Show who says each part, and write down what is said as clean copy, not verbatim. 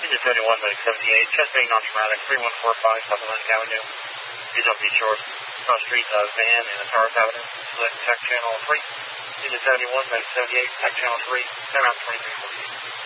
Speaker 1: Engine 71, Medic 78, chest being non-traumatic, 3145 South Atlantic Avenue. He's on Beach Shores, cross street, van, and Taurus Avenue. Select tech channel 3. Engine 71, Medic 78, tech channel 3, 10 out 2348.